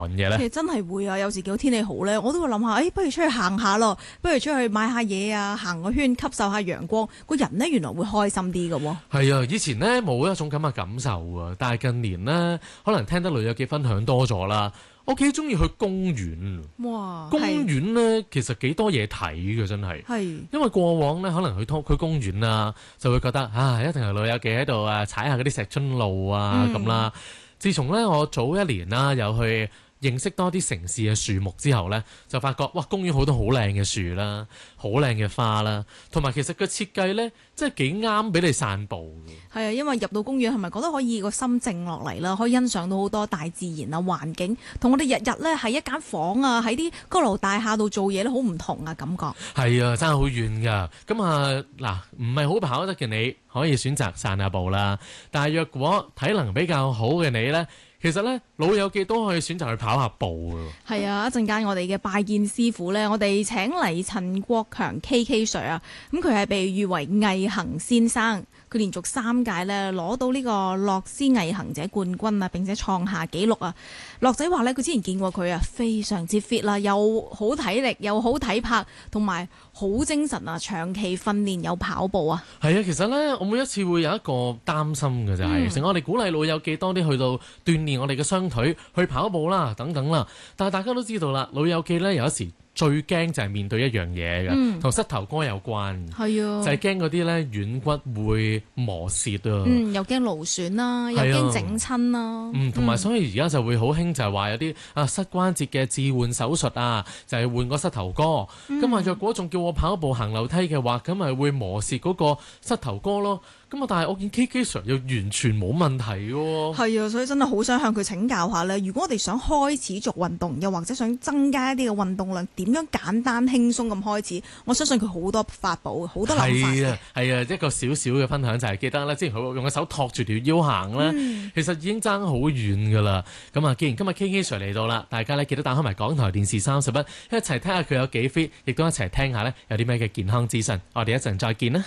嘢咧？ 其實真係會啊，有時見到天氣好咧，我都會諗下，不如出去行下咯，不如出去買下嘢啊，行個圈，吸收下陽光，個人呢原來會開心啲嘅喎。 係啊，以前呢冇一種咁嘅感受啊，但係近年呢，可能聽得女友記分享多咗啦。我幾中意去公園。 哇！ 公園呢其實幾多嘢睇嘅，真係。係。因為過往呢，可能去公園啊，就會覺得一定係女友記喺度啊，踩下嗰啲石春路啊咁啦。自從呢，我早一年啦，有去認識多啲城市嘅樹木之後呢，就發覺哇，公園好多好靚嘅樹啦，好靚嘅花啦，同埋其實個設計呢，真係幾啱俾你散步嘅。 係啊，因為入到公園係咪覺得可以個心靜落嚟啦，可以欣賞到好多大自然啊環境，同我哋日日呢喺一間房啊，喺啲高樓大廈度做嘢都好唔同啊感覺。係啊，爭好遠㗎。咁啊嗱，唔係好跑得嘅你可以選擇散下步啦，但係若果體能比較好嘅你呢，其實咧，老友記都可以選擇去跑下步㗎。係啊，一陣間我哋嘅拜見師傅咧，我哋請嚟陳國強 KK Sir 啊，咁佢係被譽為毅行先生，佢連續3屆咧攞到呢個樂施毅行者冠軍啊，並且創下紀錄啊。樂仔話咧，佢之前見過佢啊，非常之 fit 啦，又好體力，又好體魄，同埋好精神啊，長期訓練有跑步啊。 係啊，其實咧，我每一次會有一個擔心嘅就係，成日我哋鼓勵老友記多啲去到鍛鍊我哋嘅雙腿，去跑步啦，等等啦。但係大家都知道啦，老友記咧有時最驚就係面對一樣嘢嘅，同膝頭哥有關。係啊，就係驚嗰啲咧軟骨會磨蝕啊。 又驚勞損啦，又驚整親啦。 同埋所以而家就會好興就係話有啲膝關節嘅置換手術啊，就係換個膝頭哥。咁啊，若果仲叫我跑步行樓梯嘅話，咁咪會磨蝕嗰個膝頭哥咯。咁啊，但係我見 KK Sir 又完全冇問題喎。係啊，所以真係好想向佢請教下咧。如果我哋想開始做運動，又或者想增加一啲嘅運動量，點樣簡單輕鬆咁開始？我相信佢好多法寶，好多諗法。 係啊，一個少少嘅分享就係記得啦。之前佢用個手托住條腰行咧，其實已經爭好遠噶啦。咁啊，既然今日 KK Sir 嚟到啦，大家咧記得打開埋港台電視31，一齊睇下佢有幾 fit，亦都一齊聽下咧有啲咩嘅健康資訊。我哋一陣再見啦。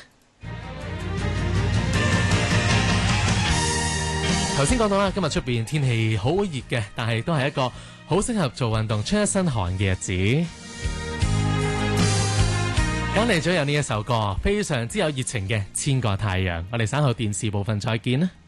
頭先講到啦，今日出邊天氣好熱嘅，但係都係一個好適合做運動、出一身汗嘅日子。揀嚟咗有呢一首歌，非常之有熱情嘅《千個太陽》。我哋稍後電視部分再見啦。